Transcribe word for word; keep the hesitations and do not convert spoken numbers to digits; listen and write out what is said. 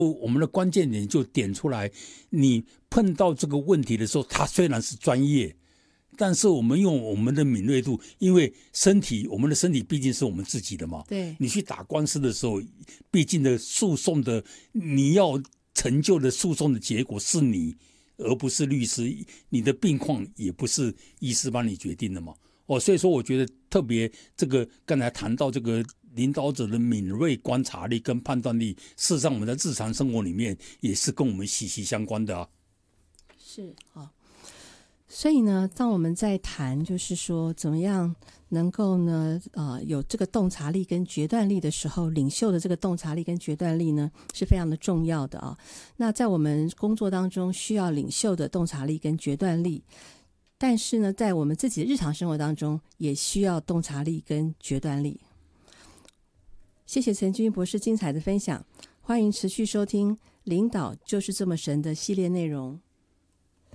我们的关键点就点出来，你碰到这个问题的时候，他虽然是专业，但是我们用我们的敏锐度，因为身体，我们的身体毕竟是我们自己的嘛。 对， 你去打官司的时候，毕竟的诉讼的你要成就的诉讼的结果是你，而不是律师，你的病况也不是医师帮你决定的嘛。哦，所以说我觉得特别这个刚才谈到这个领导者的敏锐观察力跟判断力，事实上我们在日常生活里面也是跟我们息息相关的啊。 是啊。所以呢，当我们在谈就是说怎么样能够呢呃有这个洞察力跟决断力的时候，领袖的这个洞察力跟决断力呢是非常的重要的啊。那在我们工作当中需要领袖的洞察力跟决断力，但是呢在我们自己的日常生活当中也需要洞察力跟决断力。谢谢陈君博士精彩的分享，欢迎持续收听领导就是这么神的系列内容。